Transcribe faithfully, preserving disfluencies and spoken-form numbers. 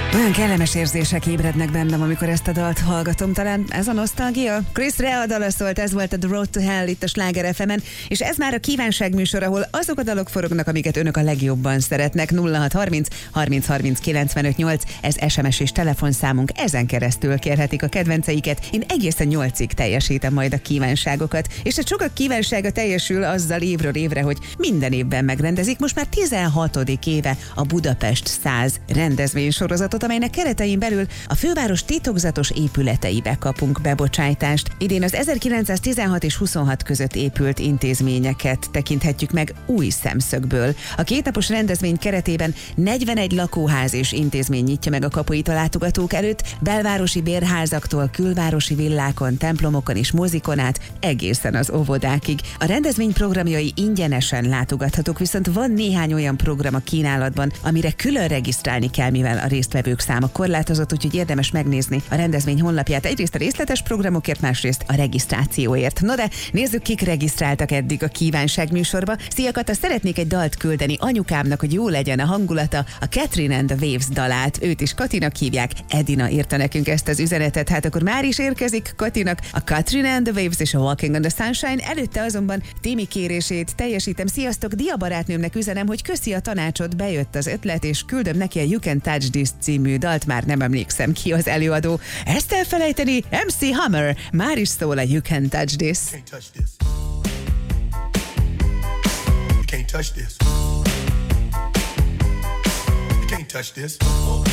Olyan kellemes érzések ébrednek bennem, amikor ezt a dalt hallgatom. Talán ez a nosztalgia? Chris Rea dala szólt, ez volt a The Road to Hell itt a Sláger ef emen, és ez már a kívánság műsor, ahol azok a dalok forognak, amiket önök a legjobban szeretnek. nulla hat harminc harminc harminc kilencvenöt nyolc, ez es em es és telefonszámunk, ezen keresztül kérhetik a kedvenceiket. Én egészen nyolcig teljesítem majd a kívánságokat, és a sokak kívánsága teljesül azzal évről évre, hogy minden évben megrendezik. Most már tizenhatodik éve a Budapest száz rendezvénysorozatot, amelynek keretein belül a főváros titokzatos épületeibe kapunk bebocsájtást. Idén az ezerkilencszáztizenhat és huszonhat között épült intézményeket tekinthetjük meg új szemszögből. A kétnapos rendezvény keretében negyvenegy lakóház és intézmény nyitja meg a kapuit a látogatók előtt, belvárosi bérházaktól, külvárosi villákon, templomokon és mozikon át egészen az óvodákig. A rendezvény programjai ingyenesen látogathatók, viszont van néhány olyan program a kínálatban, amire külön regisztrálni kell, mivel a résztvevők száma korlátozott, úgyhogy érdemes megnézni a rendezvény honlapját. Egyrészt a részletes programokért, másrészt a regisztrációért. No de nézzük, kik regisztráltak eddig a kívánság műsorba. Szia Kata, szeretnék egy dalt küldeni anyukámnak, hogy jó legyen a hangulata, a Catherine and the Waves dalát. Őt is Katinak hívják. Edina írta nekünk ezt az üzenetet, hát akkor már is érkezik Katinak a Catherine and the Waves és a Walking on the Sunshine. Előtte azonban Timi kérését teljesítem. Sziasztok, Dia barátnőmnek üzenem, hogy köszi a tanácsot, bejött az ötlet, és küldöm neki a You Can Touch This című dalt, már nem emlékszem ki az előadó. Ezt elfelejteni, em cé Hammer, már is szól a You Can Touch This. You can't touch this. You can't touch this. You can't touch this.